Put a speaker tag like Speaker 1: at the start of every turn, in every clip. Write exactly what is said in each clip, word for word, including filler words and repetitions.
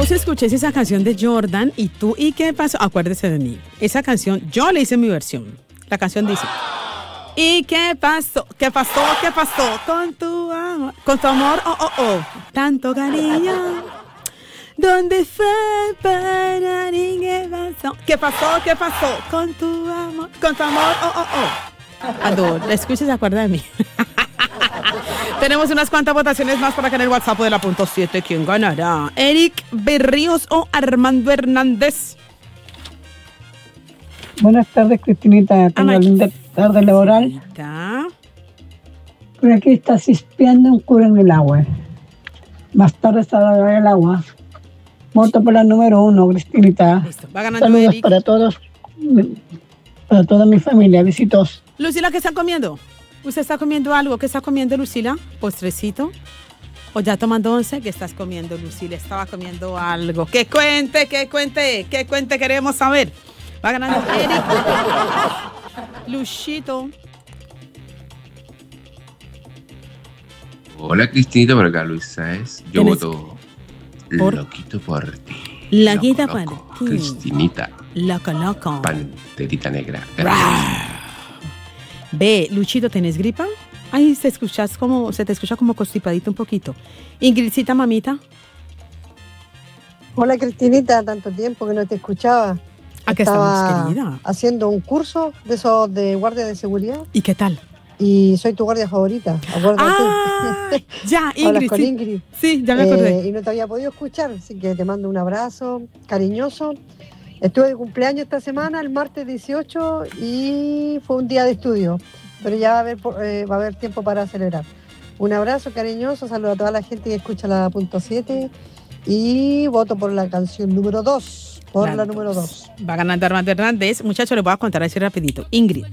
Speaker 1: vos escuches esa canción de Jordan y tú, ¿y qué pasó? Acuérdese de mí. Esa canción, yo le hice mi versión. La canción dice, ¿y qué pasó? ¿Qué pasó? ¿Qué pasó? Con tu amor, con tu amor, oh, oh, oh. Tanto cariño. ¿Dónde fue para mí? ¿Qué pasó? ¿Qué pasó? ¿Qué pasó? Con tu amor, con tu amor, oh, oh, oh. Cuando la escuches, se acuerda de mí. Tenemos unas cuantas votaciones más para que en el WhatsApp de la punto siete. ¿Quién ganará? ¿Eric Berríos o Armando Hernández?
Speaker 2: Buenas tardes, Cristinita. Tengo una linda tarde laboral.
Speaker 1: ¿Está?
Speaker 2: Por aquí está cispeando un cura en el agua. Más tarde estará el agua. Voto por la número uno, Cristinita.
Speaker 1: Listo. Va ganando
Speaker 2: Saludos
Speaker 1: Eric.
Speaker 2: para todos, para toda mi familia. Besitos.
Speaker 1: Lucila, ¿qué está comiendo? ¿Usted está comiendo algo? ¿Qué está comiendo, Lucila? ¿Postrecito? ¿O ya tomando once? ¿Qué estás comiendo, Lucila? Estaba comiendo algo. ¡Que cuente, que cuente, que cuente! Queremos saber. Va ganando Eric. Luchito.
Speaker 3: Hola, Cristinita, por acá Luis Sáez. Yo voto
Speaker 1: por...
Speaker 3: Loquito por ti.
Speaker 1: Loquito
Speaker 3: por
Speaker 1: ti.
Speaker 3: Cristinita.
Speaker 1: Loco, loco.
Speaker 3: Panterita negra.
Speaker 1: Ve, Luchito, ¿tenés gripa? Ay, se escuchas como, se te escucha como constipadito un poquito. Ingridcita, mamita.
Speaker 4: Hola, Cristinita, tanto tiempo que no te escuchaba.
Speaker 1: Aquí estamos, querida.
Speaker 4: Haciendo un curso de esos de guardia de seguridad.
Speaker 1: ¿Y qué tal?
Speaker 4: Y soy tu guardia favorita, acuérdate.
Speaker 1: Ah, ya, Ingrid.
Speaker 4: Hablas con
Speaker 1: sí.
Speaker 4: Ingrid.
Speaker 1: Sí, ya me acordé.
Speaker 4: Eh, y no te había podido escuchar, así que te mando un abrazo cariñoso. Estuve de cumpleaños esta semana, el martes dieciocho, y fue un día de estudio, pero ya va a haber, eh, va a haber tiempo para celebrar. Un abrazo cariñoso, saludo a toda la gente que escucha la punto siete y voto por la canción número dos, por la, la número dos.
Speaker 1: Va ganando Armando Hernández. Muchachos, les voy a contar así rapidito. Ingrid,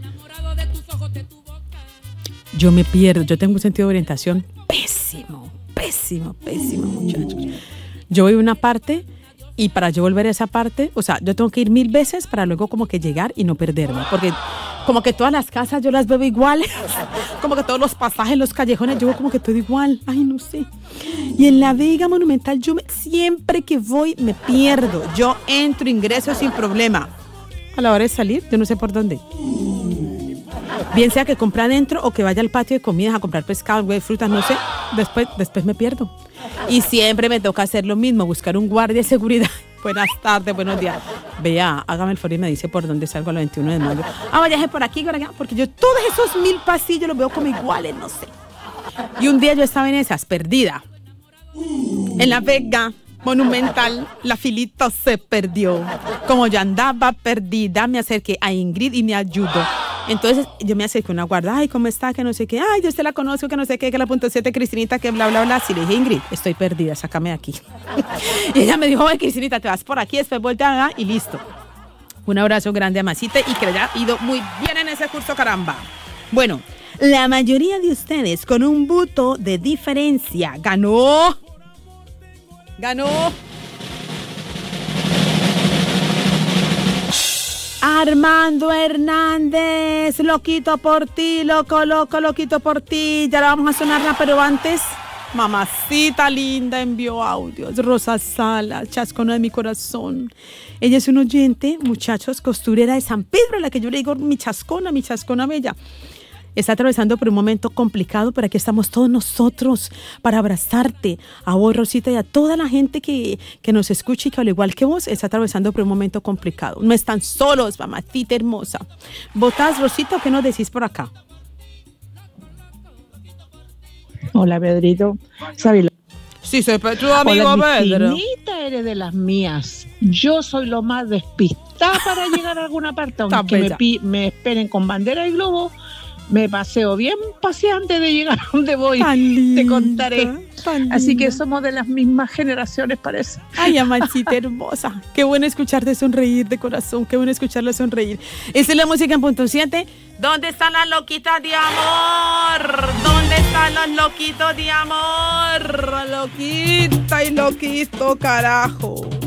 Speaker 1: yo me pierdo, yo tengo un sentido de orientación pésimo, pésimo, pésimo, muchachos. Yo voy a una parte... Y para yo volver a esa parte, o sea, yo tengo que ir mil veces para luego como que llegar y no perderme. Porque como que todas las casas yo las veo iguales. Como que todos los pasajes, los callejones, yo veo como que todo igual. Ay, no sé. Y en la Vega Monumental, yo me, siempre que voy me pierdo. Yo entro, ingreso sin problema. A la hora de salir, yo no sé por dónde. Bien sea que compre adentro o que vaya al patio de comidas a comprar pescado, güey, frutas, no sé. Después, después me pierdo. Y siempre me toca hacer lo mismo, buscar un guardia de seguridad. Buenas tardes, buenos días. Vea, hágame el favor y me dice por dónde salgo el veintiuno de mayo. Ah, vaya por aquí, por acá, porque yo todos esos mil pasillos los veo como iguales, no sé. Y un día yo estaba en esas, perdida. En la Vega Monumental, la filita se perdió. Como yo andaba perdida, me acerqué a Ingrid y me ayudó. Entonces yo me acerqué a una guarda, ay, ¿cómo está? Que no sé qué, ay, yo usted la conozco, que no sé qué, que la punto siete, Cristinita, que bla, bla, bla. Así le dije, Ingrid, estoy perdida, sácame de aquí. Y ella me dijo, ay, Cristinita, te vas por aquí, después voltea y listo. Un abrazo grande a Masita y que le haya ido muy bien en ese curso, caramba. Bueno, la mayoría de ustedes con un voto de diferencia ganó. Ganó. Armando Hernández, loquito por ti, loco, loco, loquito por ti. Ya la vamos a sonarla, pero antes, mamacita linda envió audios. Rosa Salas, chascona de mi corazón. Ella es un oyente, muchachos, costurera de San Pedro, a la que yo le digo mi chascona, mi chascona bella. Está atravesando por un momento complicado, pero aquí estamos todos nosotros para abrazarte, a vos, Rosita, y a toda la gente que, que nos escucha y que al igual que vos está atravesando por un momento complicado. No están solos, mamacita hermosa. ¿Votás, Rosita, o qué nos decís por acá?
Speaker 5: Hola, Pedrito. ¿Sabes?
Speaker 1: Sí, soy tu amigo Pedro.
Speaker 5: Cristinita, eres de las mías. Yo soy lo más despistada para llegar a alguna parte, aunque me, pi- me esperen con bandera y globo. Me paseo bien paseante de llegar a donde voy. Te contaré. Así que somos de las mismas generaciones, parece.
Speaker 1: Ay, amachita hermosa. Qué bueno escucharte sonreír de corazón. Qué bueno escucharla sonreír. Esa es la música en punto siete. ¿Dónde están las loquitas de amor? ¿Dónde están los loquitos de amor? Loquita y loquito, carajo.